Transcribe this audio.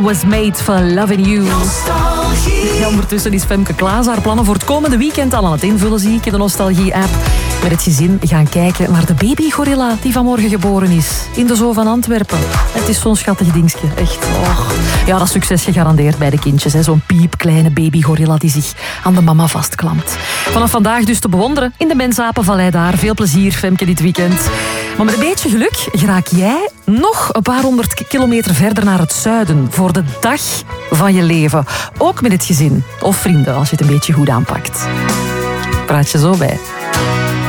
Was made for loving you. Ja, ondertussen is Femke Klaas haar plannen voor het komende weekend al aan het invullen, zie ik in de Nostalgie-app. Met het gezin gaan kijken naar de babygorilla die vanmorgen geboren is. In de Zoo van Antwerpen. Het is zo'n schattig dingetje, echt. Oh. Ja, dat is succes gegarandeerd bij de kindjes. Hè. Zo'n piepkleine babygorilla die zich aan de mama vastklampt. Vanaf vandaag dus te bewonderen in de Mensapenvallei daar. Veel plezier, Femke, dit weekend. Maar met een beetje geluk geraak jij nog een paar 100 kilometer verder naar het zuiden voor de dag van je leven. Ook met het gezin of vrienden, als je het een beetje goed aanpakt. Praat je zo bij.